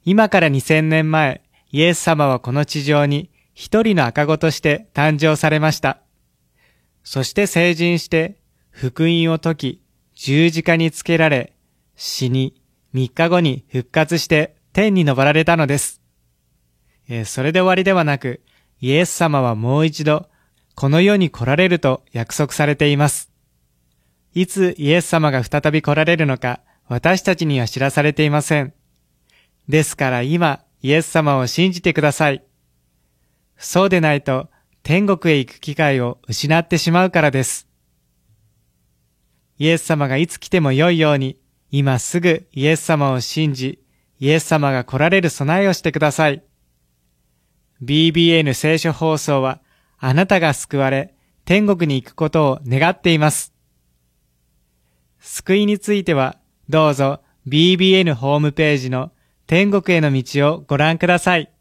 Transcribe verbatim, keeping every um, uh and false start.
今からにせんねんまえ、イエス様はこの地上に一人の赤子として誕生されました。そして成人して、福音を説き、十字架につけられ、死に、三日後に復活して天に昇られたのです。えー、それで終わりではなく、イエス様はもう一度、この世に来られると約束されています。いつイエス様が再び来られるのか、私たちには知らされていません。ですから今、イエス様を信じてください。そうでないと、天国へ行く機会を失ってしまうからです。イエス様がいつ来てもよいように、今すぐイエス様を信じ、イエス様が来られる備えをしてください。ビービーエヌ 聖書放送は、あなたが救われ、天国に行くことを願っています。救いについては、どうぞ ビービーエヌ ホームページの天国への道をご覧ください。